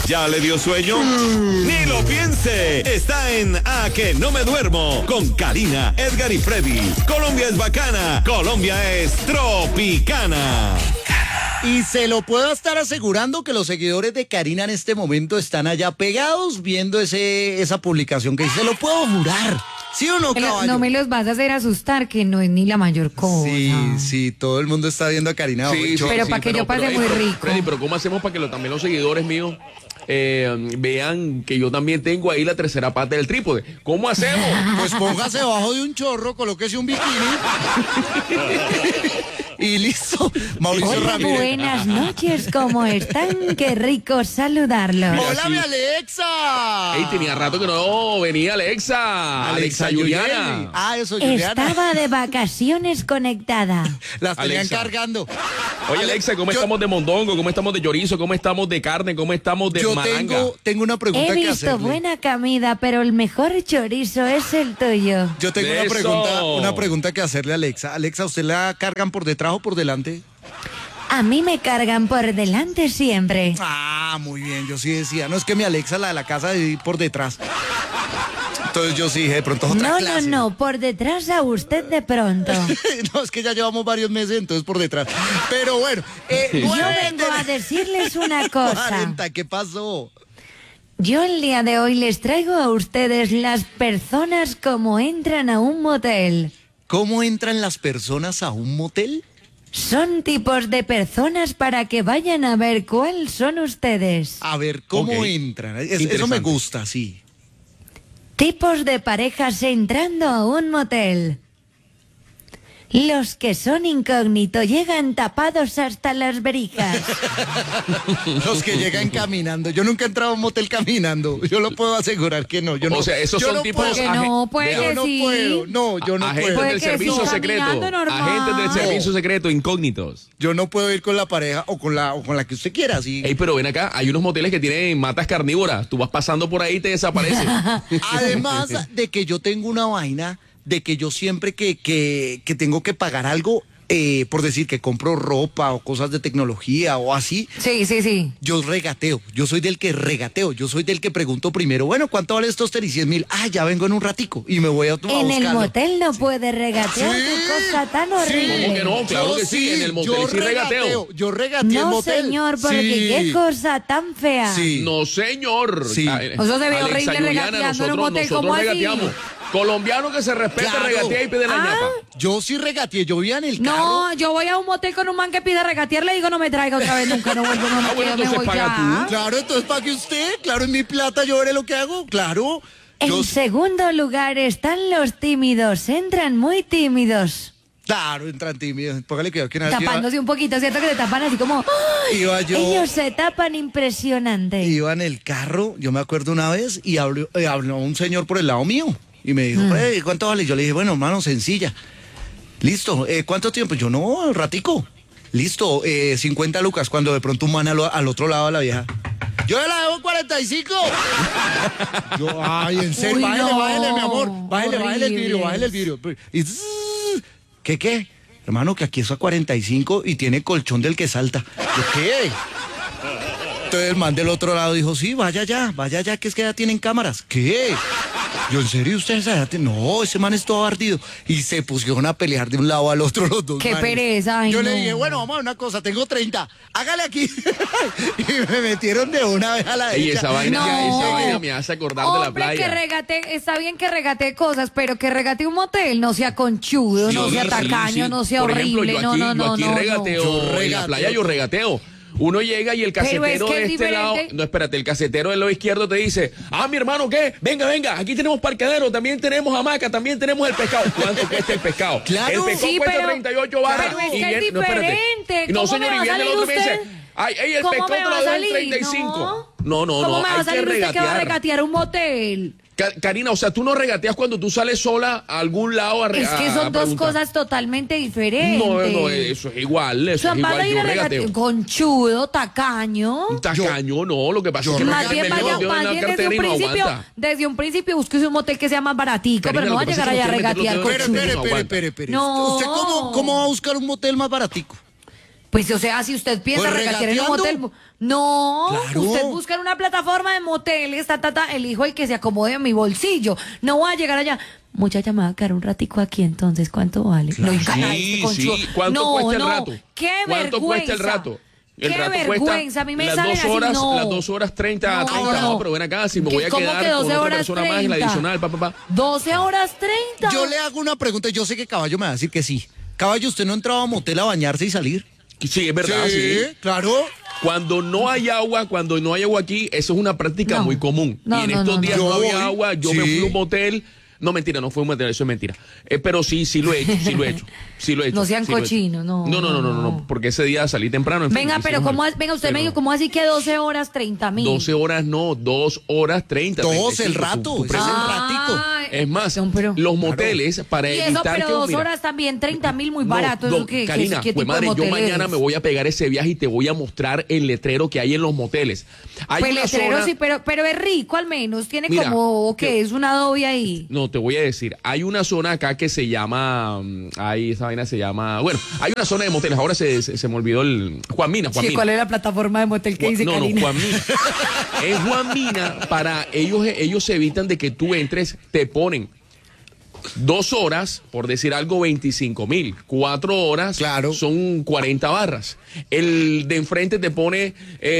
¿Ya le dio sueño? Ni lo piense. Está en A que no me duermo con Karina, Edgar y Freddy. Colombia es bacana. Colombia es tropicana. Y se lo puedo estar asegurando que los seguidores de Karina en este momento están allá pegados viendo esa publicación que hice. Se lo puedo jurar. ¿Sí o no, caballo? No me los vas a hacer asustar, que no es ni la mayor cosa. Sí, todo el mundo está viendo a Karina. Sí, pero para que yo pase muy rico. Freddy, pero ¿cómo hacemos para que también los seguidores míos vean que yo también tengo ahí la tercera parte del trípode? ¿Cómo hacemos? Pues póngase debajo de un chorro, colóquese un bikini. Y listo. Mauricio Hola, Ramírez. buenas noches, ¿cómo están? Qué rico saludarlos. ¡Hola, mi Alexa! Ey, tenía rato que no venía Alexa Juliana. Ah, eso, Juliana. Estaba de vacaciones conectada. Las tenían Alexa. cargando. Oye, Alexa, ¿cómo estamos de mondongo? ¿Cómo estamos de chorizo? ¿Cómo estamos de carne? ¿Cómo estamos de Yo malanga? tengo una pregunta He que visto hacerle. buena comida, pero el mejor chorizo es el tuyo. Yo tengo Eso. una pregunta que hacerle a Alexa. Alexa, ¿usted la cargan por detrás o por delante? A mí me cargan por delante siempre. Ah, muy bien, yo sí decía. No, es que mi Alexa, la de la casa, de ir por detrás. Entonces yo sí dije, de pronto otra No, clase. no, por detrás a usted de pronto. No, es que ya llevamos varios meses, entonces por detrás. Pero bueno, Yo vengo a decirles una cosa. 40, ¿qué pasó? Yo el día de hoy les traigo a ustedes las personas como entran a un motel. ¿Cómo entran las personas a un motel? Son tipos de personas para que vayan a ver cuáles son ustedes. A ver, ¿cómo Ok. entran? Eso me Interesante. gusta, sí. Tipos de parejas entrando a un motel. Los que son incógnito llegan tapados hasta las verijas. Los que llegan caminando. Yo nunca he entrado a un motel caminando. Yo lo puedo asegurar que no. Yo no O sea, esos yo son no tipos... puedo. Que no, puede Vea, que Yo no sí. puedo. No, yo no agentes puedo. Puede del que servicio sí, secreto. caminando normal. Agentes del servicio secreto, incógnitos. Yo no puedo ir con la pareja o con la que usted quiera. Sí. Ey, pero ven acá, hay unos moteles que tienen matas carnívoras. Tú vas pasando por ahí y te desapareces. Además de que yo tengo una vaina de que yo siempre que tengo que pagar algo, por decir que compro ropa o cosas de tecnología o así, Sí, sí, sí. yo regateo. Yo soy del que regateo. Yo soy del que pregunto primero, bueno, ¿cuánto vale estos tenis? 100,000. Ah, ya vengo en un ratico y me voy a En el buscarlo. motel no puede regatear. Sí, Qué cosa tan horrible. ¿Cómo que no? Claro Yo que sí, en el motel yo sí regateo. Yo regateé en No, motel. señor, porque Sí. qué cosa tan fea. Sí. No, señor. Sí. Eso se ve Alexa horrible Juliana, regateando en un motel, nosotros ¿cómo así? regateamos. Colombiano que se respeta, Claro. regatea y pide la ñapa. Yo sí regateé. Yo vivía en el carro. No, yo voy a un motel con un man que pide regatear, le digo no me traiga otra vez, nunca, no vuelvo, no me Ah, bueno, quedo, me entonces voy paga ya. Claro, entonces pague usted. Claro, en mi plata yo veré lo que hago. Claro. Yo- En segundo lugar están los tímidos, entran muy tímidos, Claro, entran tímidos. Póngale cuidado que una vez tapándose un poquito, ¿cierto? Que te tapan así como... ¡ay! iba yo... Ellos se tapan impresionante. Iba en el carro, yo me acuerdo una vez, y habló un señor por el lado mío. Y me dijo, ¿cuánto vale? Yo le dije, bueno, hermano, sencilla. Listo, ¿cuánto tiempo? Yo, no, ratico. Listo, 50 lucas, cuando de pronto un man al otro lado de la vieja. Yo la debo 45. Yo, ay, en serio, Uy, bájele, no, bájele, mi amor. Bájele, bájele el vidrio, horribles. bájele el vidrio. Y ¿qué? Hermano, que aquí es a 45 y tiene colchón del que salta. Yo, ¿qué? Entonces el man del otro lado dijo, sí, vaya ya, que es que ya tienen cámaras. ¿Qué? Yo, ¿en serio ustedes allá no, ese man es todo ardido. Y se pusieron a pelear de un lado al otro los dos Qué manes. pereza, ay, Yo no. le dije, bueno, vamos a ver una cosa, tengo 30, hágale aquí. Y me metieron de una vez a la Y derecha. esa vaina, No. esa vaina me hace acordar de la Hombre, que playa. regate, está bien que regate cosas, pero que regate un motel, no sea conchudo, no Sí, sea sí, tacaño, sí. no sea Por ejemplo, horrible, yo aquí, no. regateo, Yo en la regateo. playa yo regateo. Uno llega y el Pero es casetero que de es este lado, diferente. no, espérate, el casetero del lado izquierdo te dice, mi hermano, ¿qué? Venga, aquí tenemos parqueadero, también tenemos hamaca, también tenemos el pescado. ¿Cuánto cuesta el pescado? Claro. El pescado Sí, cuesta pero- 38 baros. pero es que y es viene- no, espérate. diferente. No, ¿Cómo señor, me va y a viene el salir otro y me dice, usted? el ¿Cómo pescado me te va lo a doy en salir? 35. No, ¿Cómo me va a hay que salir usted que va a regatear. regatear un motel? Karina, o sea, tú no regateas cuando tú sales sola a algún lado a Es que son dos preguntar. cosas totalmente diferentes. No, eso es igual, eso es Van a igual. ir Yo a regatear regateo. conchudo, tacaño. Tacaño, no, lo que pasa es que Más me bien, metió en la desde un cartera y no principio, aguanta. desde un principio busque un motel que sea más baratico, Karina, pero no lo va a que pasa llegar es que allá a usted mete los regatear dedos en el conchudo. no aguanta. Espere. No. ¿Usted cómo va a buscar un motel más baratico? Pues, o sea, si usted piensa Pues regatear en un motel, regateando. no, Claro. usted busca en una plataforma de moteles, elijo el que se acomode a mi bolsillo. No voy a llegar allá. Muchacha, me va a quedar un ratico aquí, entonces, ¿cuánto vale? Claro. No, encara Sí, este conchudo. sí. ¿Cuánto No, cuesta el no, rato? qué ¿Cuánto cuesta el rato? El Qué rato vergüenza, cuesta a mí me las salen 2 así, horas, no. las 2 horas 30, No, 30. No, no. pero ven acá, si me voy a ¿Cómo quedar que con 12 otra horas persona más y la 30? adicional, pa. 12 horas 30. Yo le hago una pregunta, yo sé que Caballo me va a decir que sí. Caballo, ¿usted no entraba a motel a bañarse y salir? Sí, es verdad, sí. claro. Cuando no hay agua aquí, eso es una práctica No. muy común. No, y en no, estos no, días no. no había Yo voy. agua, yo Sí. me fui a un motel. No, mentira, no fue un motel, eso es mentira. Pero sí lo he hecho, sí lo he hecho. No sean sí lo he hecho. cochinos, no, No, porque ese día salí temprano. en fin, Venga, pero hicimos venga, usted pero me dijo, ¿cómo así que 12 horas 30.000? 12 horas no, 2 horas 30. 2 el 35, rato, tu ese es el precio. ratico. Es más, pero, los moteles para y eso, evitar pero que 2 mira, horas también, 30.000 muy no, barato. no, ¿Eso qué, Karina, qué pues tipo de madre, yo motel mañana es? me voy a pegar ese viaje y te voy a mostrar el letrero que hay en los moteles. Hay Pues una letrero zona- sí, pero es rico al menos. Tiene Mira, como, ¿o qué? que- Es una adobe ahí. No, te voy a decir, hay una zona acá que se llama, esa vaina se llama, bueno, hay una zona de moteles, ahora se me olvidó el, Juan Mina. Sí, ¿cuál es la plataforma de motel que dice No, Karina? Juan Mina. En Juan Mina, para ellos evitan de que tú entres, te ponen 2 horas, por decir algo, 25.000. 4 horas Claro. son 40 barras. El de enfrente te pone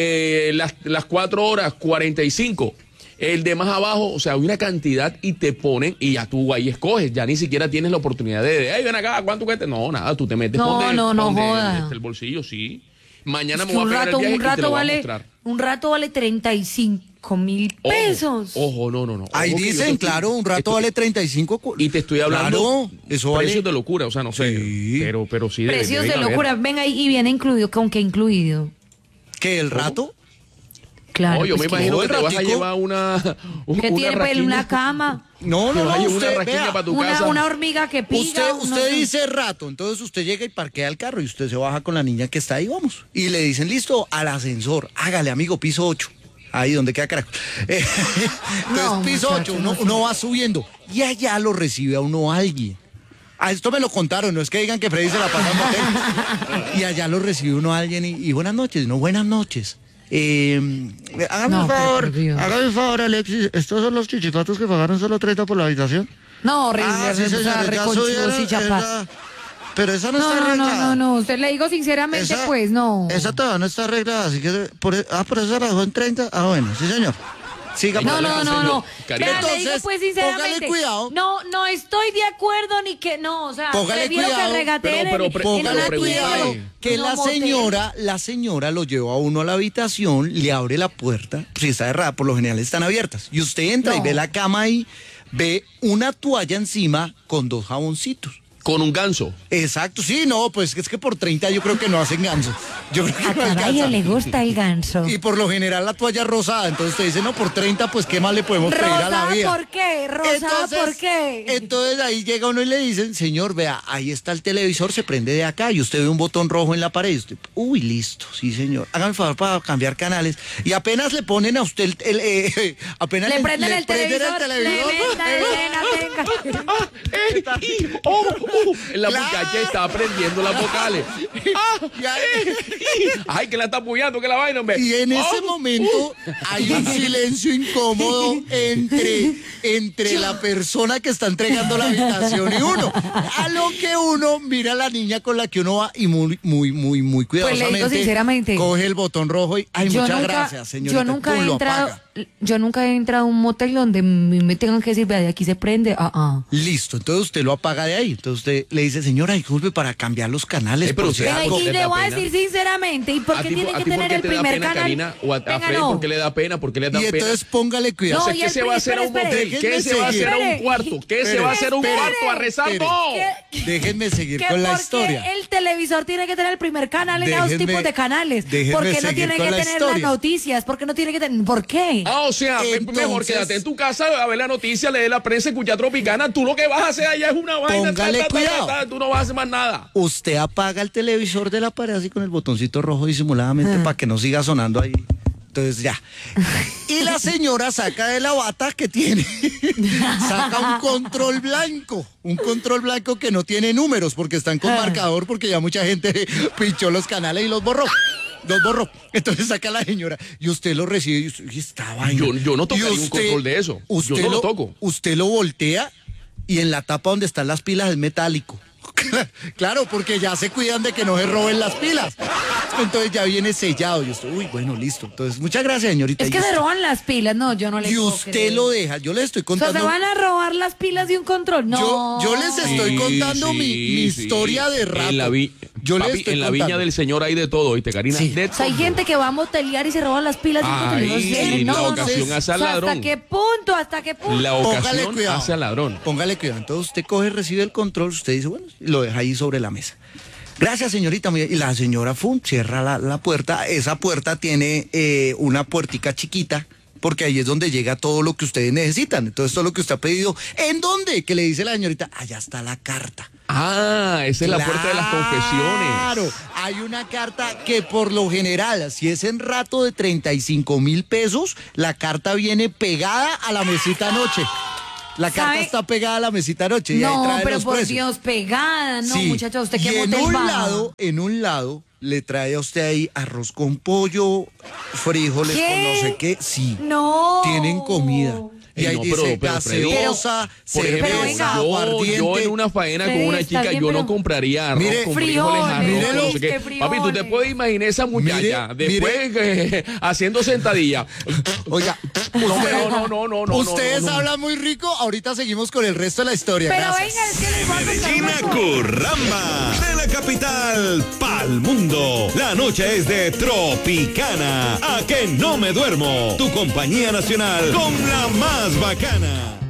las 4 horas, 45. El de más abajo, o sea, hay una cantidad y te ponen y ya tú ahí escoges. Ya ni siquiera tienes la oportunidad hey, ven acá, ¿cuánto cuesta? No, nada, tú te metes No, pa' no donde joda. esté el bolsillo, sí. Mañana Es me que voy a pegar el viaje y te lo voy a mostrar. un rato vale 35.000 pesos. Ojo, no. Ahí Ojo que yo te dicen, estoy- claro, un rato estoy- vale 35. Y te estoy hablando Claro, eso vale. precios de locura, o sea, no sé. Sí. Pero sí Precios de deben haber. locura. Venga, y viene incluido, ¿con qué incluido? ¿Qué, el rato? Claro. No, yo pues me imagino no, que el te vas a ratico. llevar una que tiene pues, una cama, No, Te no, vas a no, llevar una usted, raquilla vea, para tu casa. una hormiga que pica. usted dice rato, entonces usted llega y parquea el carro y usted se baja con la niña que está ahí, vamos. Y le dicen, listo, al ascensor, hágale, amigo, piso 8. Ahí donde queda carajo. Entonces, No, piso muchacho, 8, no sé. uno va subiendo y allá lo recibe a uno alguien. A esto me lo contaron, no es que digan que Freddy se la pasa en motel. Y allá lo recibe uno alguien y buenas noches, no, buenas noches. Hágame No, un favor, por Dios. hágame un favor, Alexis. ¿Estos son los chichipatos que pagaron solo 30 por la habitación? No, horrible. Sí, o sea, señor, ya reconchudo, subieron, sí, chapa. pero esa no, está arreglada. No. Usted le digo sinceramente, Esa- pues, no. Esa todavía no está arreglada, así que por eso la dejó en 30. Ah, bueno, sí, señor. Siga, No. Karina. Vea, le digo Entonces, pues sinceramente. póngale cuidado. No estoy de acuerdo ni que no, o sea, Póngale prefiero cuidado, que regateen pero en Póngale un cuidado hotel, que en un la motel. señora lo lleva a uno a la habitación, le abre la puerta, si está cerrada, por lo general están abiertas, y usted entra y No. ve la cama ahí, ve una toalla encima con 2 jaboncitos. Con un ganso. Exacto, sí, no, pues es que por 30 yo creo que no hacen ganso. Yo creo que A no caballo alcanza. le gusta el ganso. Y por lo general la toalla rosada, entonces usted dice, no, por 30, pues qué más le podemos pedir a la ¿Rosada vida. por qué? ¿Rosada por qué? Entonces ahí llega uno y le dicen, señor, vea, ahí está el televisor, se prende de acá y usted ve un botón rojo en la pared. Y usted, uy, listo, sí, señor. Hágame el favor para cambiar canales. Y apenas le ponen a usted apenas Le prenden el televisor. La Claro. muchacha está aprendiendo las vocales. Y ahí- Ay, que la está apoyando, que la vaina, hombre. Y en ese Oh. momento hay un silencio incómodo entre la persona que está entregando la habitación y uno. A lo que uno mira a la niña con la que uno va y muy Pues cuidadosamente le digo sinceramente, coge el botón rojo y ay, muchas gracias, señorita. Yo nunca Pum, he lo entrado, apaga. yo nunca he entrado a un motel donde me tengan que decir, vea, de aquí se prende. Listo, entonces usted lo apaga de ahí. Entonces usted le dice, señora, disculpe para cambiar los canales. pero por si usted- Venga, algo". y ¿le le da voy a pena? decir sinceramente, ¿y por ¿A qué ti tiene por que qué tener el te da primer pena, canal? Karina? ¿O a Venga, Freddy no. por qué le da pena? ¿Por qué le da Y pena? entonces póngale cuidado. No, O sea, y ¿qué el se va a hacer a un espere, motel? espere. ¿Qué se va a hacer a un Espere. cuarto? ¿Qué se Espere, va a hacer a un espere, cuarto? ¿A rezar? espere. No. Déjenme seguir Que con la porque historia. el televisor tiene que tener el primer canal en esos Déjenme- tipos de canales. déjenme ¿Por qué no seguir tiene con que la tener las historia. noticias? ¿Por qué no tiene que tener? ¿Por qué? Ah, o sea, Entonces- mejor quédate en tu casa a ver la noticia, leer la prensa, escuchar Tropicana. Tú lo que vas a hacer allá es una vaina. Póngale cuidado. Tú no vas a hacer más nada. Usted apaga el televisor de la pared así con el botoncito rojo disimuladamente para que no siga sonando ahí Entonces ya. Y la señora saca de la bata que tiene, saca un control blanco que no tiene números porque están con marcador porque ya mucha gente pinchó los canales y los borró. Entonces saca la señora y usted lo recibe y está vaina. Yo no tocaría un control de eso. Yo no lo toco. Usted lo voltea y en la tapa donde están las pilas es metálico. Claro, porque ya se cuidan de que no se roben las pilas. Entonces ya viene sellado. Yo estoy, uy, bueno, listo. Entonces, muchas gracias, señorita. Es que se roban las pilas, no, yo no le Y puedo usted creer. lo deja, yo le estoy O sea, contando. ¿se van a robar las pilas de un control? No. Yo les estoy contando mi historia de rato. En la, Yo le papi, estoy en la contando. viña del Señor hay de todo, ¿viste, Karina? Sí. De O sea, hay todo. gente que va a motelear y se roba las pilas de un control. No sé, Ay, no, la no. ocasión hace al O sea, ladrón. ¿Hasta qué punto? ¿Hasta qué punto? La Póngale ocasión cuidado. hace al ladrón. Póngale cuidado. Entonces usted coge, recibe el control, usted dice, bueno, y lo deja ahí sobre la mesa. Gracias, señorita. Y la señora cierra la puerta. Esa puerta tiene una puertica chiquita, porque ahí es donde llega todo lo que ustedes necesitan. Entonces, todo lo que usted ha pedido. ¿En dónde? Que le dice la señorita, allá está la carta. Ah, esa es la puerta de las confesiones. Claro, hay una carta que por lo general, si es en rato de 35,000 pesos, la carta viene pegada a la mesita anoche. La carta ¿Sabe? está pegada a la mesita anoche y ahí No, trae pero los por precios. Dios, pegada, no, Sí. muchacho, ¿usted Y qué en motel un va? en un lado le trae a usted ahí arroz con pollo, frijoles ¿Qué? con no sé qué. Sí. No. Tienen comida. Y ahí no, dice pero, Freddy, gaseosa, Por ejemplo, Pero venga, cerveza, yo aguardiente. en una faena con Sí, una está chica, bien, yo no pero- compraría arroz Mire, con frijoles, frijoles, arroz, mírelo. con no sé qué. ¿Qué Papi, tú te frijoles? puedes imaginar esa muchacha Mire, después haciendo sentadilla. Oiga, No, ustedes no. hablan muy rico, ahorita seguimos con el resto de la historia. Pero Gracias. venga, es que les voy a contar Medellín una a cosa. Curramba, de la capital pa'l mundo. La noche es de Tropicana. A que no me duermo. Tu compañía nacional con la más bacana.